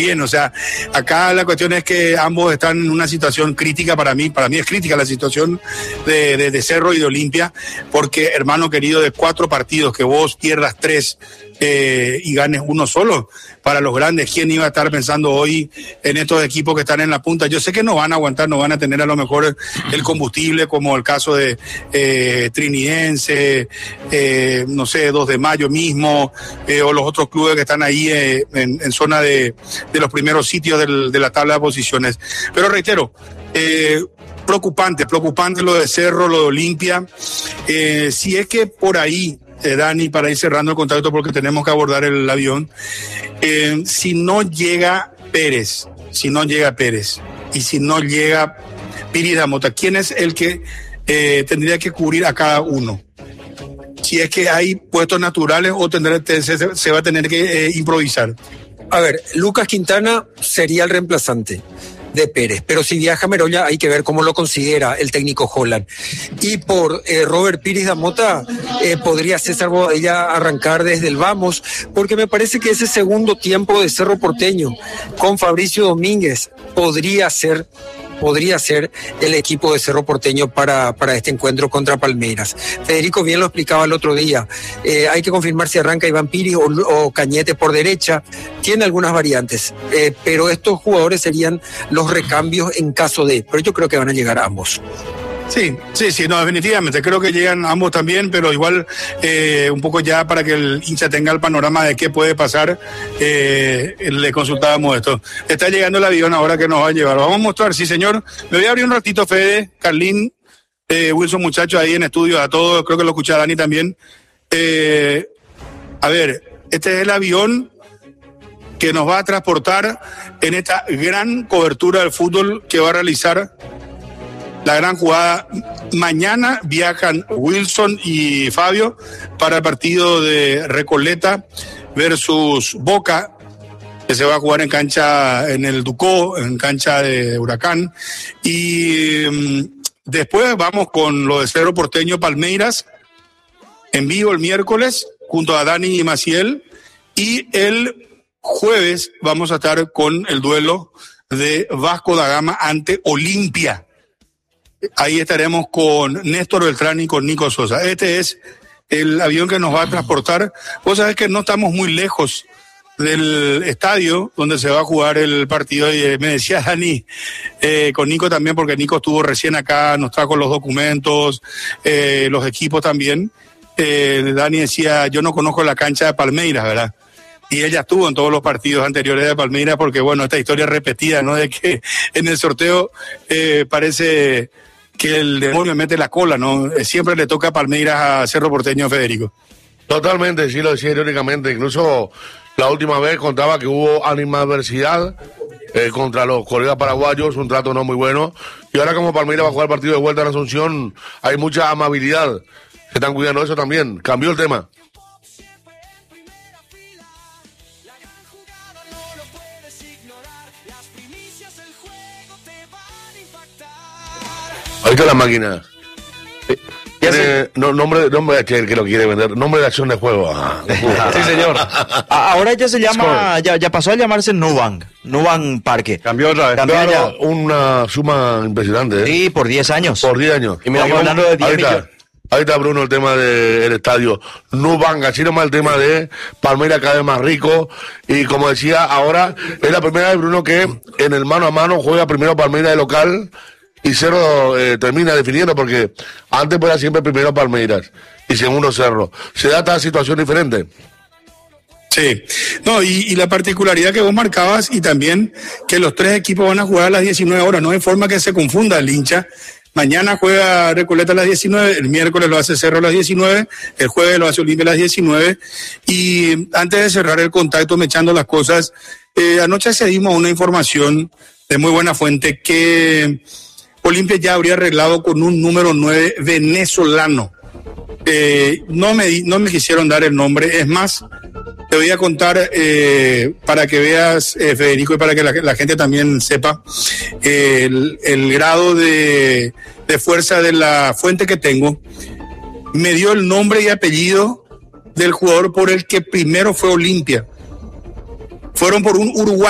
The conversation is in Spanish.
bien, o sea, acá la cuestión es que ambos están en una situación crítica para mí es crítica la situación de Cerro y de Olimpia, porque hermano querido, de 4 partidos que vos pierdas 3 y ganes 1 solo, para los grandes, ¿quién iba a estar pensando hoy en estos equipos que están en la punta? Yo sé que no van a aguantar, no van a tener a lo mejor el combustible, como el caso de Trinidense, no sé, 2 de Mayo mismo, o los otros clubes que están ahí en zona de los primeros sitios de la tabla de posiciones. Pero reitero, preocupante lo de Cerro, lo de Olimpia. Si es que por ahí, Dani, para ir cerrando el contacto porque tenemos que abordar el avión, si no llega Pérez y si no llega Piris Damota, ¿quién es el que tendría que cubrir a cada uno? Si es que hay puestos naturales o se va a tener que improvisar. A ver, Lucas Quintana sería el reemplazante de Pérez, pero si viaja Merolla hay que ver cómo lo considera el técnico Holland. Y por Robert Piris Damota podría César Bobadilla arrancar desde el vamos, porque me parece que ese segundo tiempo de Cerro Porteño con Fabricio Domínguez podría ser el equipo de Cerro Porteño para este encuentro contra Palmeiras. Federico bien lo explicaba el otro día. Hay que confirmar si arranca Iván Piris o Cañete por derecha. Tiene algunas variantes, pero estos jugadores serían los recambios en caso de. Pero yo creo que van a llegar ambos. Sí, no, definitivamente, creo que llegan ambos también, pero igual un poco ya para que el hincha tenga el panorama de qué puede pasar, le consultábamos esto. Está llegando el avión ahora que nos va a llevar, vamos a mostrar, sí señor, me voy a abrir un ratito, Fede, Carlín, Wilson, muchachos ahí en estudio, a todos, creo que lo escucha Dani también. A ver, este es el avión que nos va a transportar en esta gran cobertura del fútbol que va a realizar la gran jugada. Mañana viajan Wilson y Fabio para el partido de Recoleta versus Boca, que se va a jugar en el Ducó, en cancha de Huracán. Y después vamos con lo de Cerro Porteño Palmeiras, en vivo el miércoles, junto a Dani y Maciel. Y el jueves vamos a estar con el duelo de Vasco da Gama ante Olimpia. Ahí estaremos con Néstor Beltrán y con Nico Sosa. Este es el avión que nos va a transportar. Vos sabés que no estamos muy lejos del estadio donde se va a jugar el partido. Y me decía Dani, con Nico también, porque Nico estuvo recién acá, nos trajo los documentos, los equipos también. Dani decía, yo no conozco la cancha de Palmeiras, ¿verdad? Y ella estuvo en todos los partidos anteriores de Palmeiras, porque bueno, esta historia repetida, ¿no? De que en el sorteo parece que el demonio mete la cola, ¿no? Siempre le toca a Palmeiras a Cerro Porteño, Federico. Totalmente, sí lo decía irónicamente. Incluso la última vez contaba que hubo animadversidad contra los colegas paraguayos, un trato no muy bueno. Y ahora como Palmeiras va a jugar el partido de vuelta en Asunción, hay mucha amabilidad. Se están cuidando eso también. Cambió el tema. Ahí está la máquina. Nombre que lo quiere vender. Nombre de acción de juego. Sí, señor. Ahora ya se llama, ya pasó a llamarse Nubank Parque. Cambió otra vez. Claro, una suma impresionante. Sí, por 10 años. Por 10 años. Y mira, estamos hablando de 10 millones. Ahí está, Bruno, el tema del estadio. Nubank, así nomás el tema de Palmeiras cada vez más rico. Y como decía, ahora es la primera vez, Bruno, que en el mano a mano juega primero Palmeiras de local y Cerro termina definiendo, porque antes era siempre primero Palmeiras y segundo Cerro. ¿Se da esta situación diferente? Sí, no, y la particularidad que vos marcabas, y también que los 3 equipos van a jugar a las 19 horas, no hay forma que se confunda el hincha. Mañana juega Recoleta a las 19, el miércoles lo hace Cerro a las 19, el jueves lo hace Olimpia a las 19, y antes de cerrar el contacto, me echando las cosas, anoche accedimos a una información de muy buena fuente que Olimpia ya habría arreglado con un número 9 venezolano. No me quisieron dar el nombre, es más, te voy a contar para que veas, Federico, y para que la gente también sepa el grado de fuerza de la fuente que tengo. Me dio el nombre y apellido del jugador por el que primero fue Olimpia. Fueron por un uruguayo.